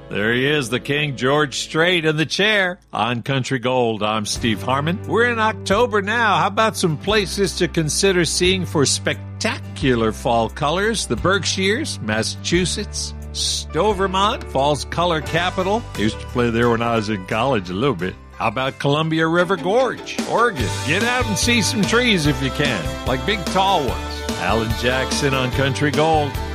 There he is, the King, George Strait in the chair. On Country Gold, I'm Steve Harmon. We're in October now. How about some places to consider seeing for spectacular fall colors? The Berkshires, Massachusetts, Stowe, Vermont, fall's color capital. Used to play there when I was in college a little bit. How about Columbia River Gorge, Oregon? Get out and see some trees if you can, like big tall ones. Alan Jackson on Country Gold.